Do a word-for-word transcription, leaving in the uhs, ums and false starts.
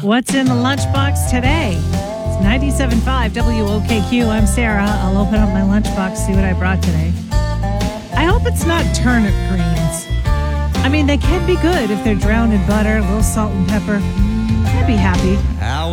What's in the lunchbox today? It's ninety-seven point five W O K Q. I'm Sarah. I'll open up my lunchbox, see what I brought today. I hope it's not turnip greens. I mean, they can be good if they're drowned in butter, a little salt and pepper. I'd be happy.